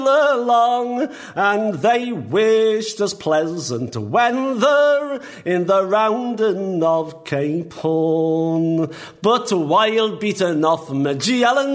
along, and they wished us pleasant weather in the rounding of Cape Horn. But while beaten off Magellan